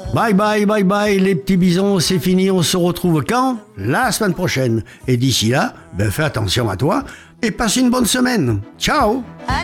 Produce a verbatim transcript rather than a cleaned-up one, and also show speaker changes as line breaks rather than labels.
Bye bye, bye bye, les petits bisons, c'est fini, on se retrouve quand? La semaine prochaine. Et d'ici là, ben fais attention à toi et passe une bonne semaine. Ciao!